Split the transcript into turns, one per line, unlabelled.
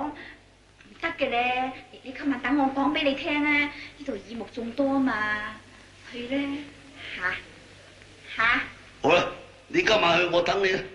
講唔得嘅咧。你今日等我講俾你聽啊！呢度耳目眾多嘛，去咧嚇。
好啦，你今晚去，我等你啦。